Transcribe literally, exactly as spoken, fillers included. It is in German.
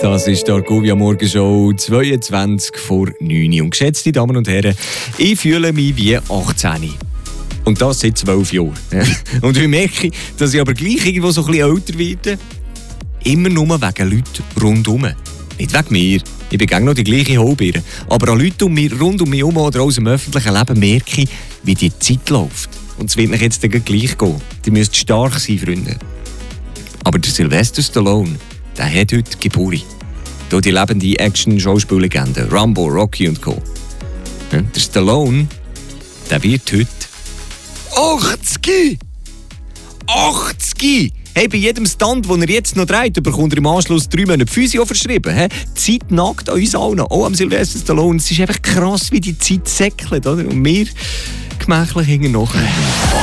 Das ist die Argovia Morgenshow zweiundzwanzig vor neun. Und geschätzte Damen und Herren, ich fühle mich wie achtzehn. Und das seit zwölf Jahren. Und ich merke, dass ich aber gleich irgendwo so ein bisschen älter werde. Immer nur wegen Leuten rundherum. Nicht wegen mir. Ich bin noch die gleiche Haubirne. Aber an Leute um mich, rund um mich herum oder aus dem öffentlichen Leben merke ich, wie die Zeit läuft. Und es wird euch jetzt gleich gehen. Die müsst stark sein, Freunde. Aber der Sylvester Stallone, der hat heute Geburt. Hier die lebende Action-Schauspiellegende. Rambo, Rocky und Co. Ja, der Stallone, der wird heute achtzig! achtzig! Hey, bei jedem Stand, den er jetzt noch dreht, bekommt er im Anschluss drei Monate Physio verschrieben. Hey, die Zeit nagt an uns allen, auch am Sylvester Stallone. Es ist einfach krass, wie die Zeit säckelt, oder? Und wir gemächlich hinten nachher.